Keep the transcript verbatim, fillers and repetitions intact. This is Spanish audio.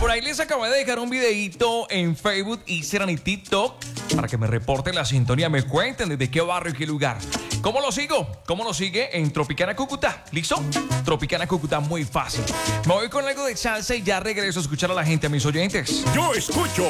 Por ahí les acabé de dejar un videito en Facebook, Instagram y TikTok para que me reporten la sintonía, me cuenten desde qué barrio y qué lugar. ¿Cómo lo sigo? ¿Cómo lo sigue? En Tropicana Cúcuta. ¿Listo? Tropicana Cúcuta, muy fácil. Me voy con algo de salsa y ya regreso a escuchar a la gente, a mis oyentes. Yo escucho